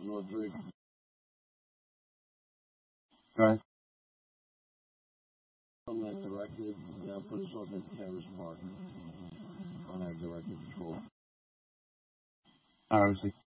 Roderick. Right. On that directed, now put us on that Terrace Park on our directed control. Obviously.